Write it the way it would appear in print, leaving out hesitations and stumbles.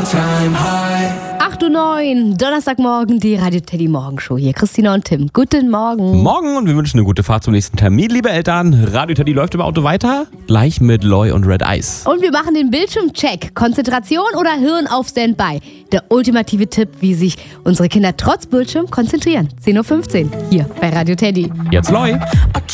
8:09 Uhr, Donnerstagmorgen, die Radio Teddy Morgenshow. Hier Christina und Tim. Guten Morgen. Morgen und wir wünschen eine gute Fahrt zum nächsten Termin. Liebe Eltern, Radio Teddy läuft im Auto weiter. Gleich mit Loy und Red Eyes. Und wir machen den Bildschirmcheck. Konzentration oder Hirn auf Standby? Der ultimative Tipp, wie sich unsere Kinder trotz Bildschirm konzentrieren. 10:15 Uhr hier bei Radio Teddy. Jetzt Loy.